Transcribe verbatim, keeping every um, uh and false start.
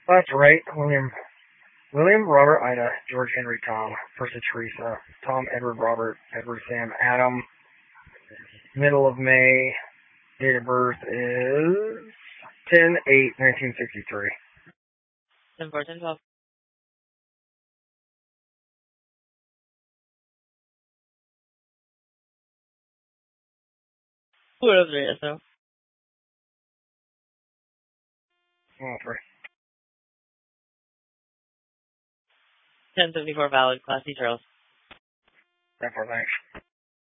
That's right. William William Robert Ida George Henry Tom First of Teresa Tom Edward Robert Edward Sam Adam. Middle of May. Date of birth is ten eight nineteen sixty three. ten four, ten twelve. Who are three S O? Oh, three. ten seventy-four valid, Class C Charles. Ten four, thanks.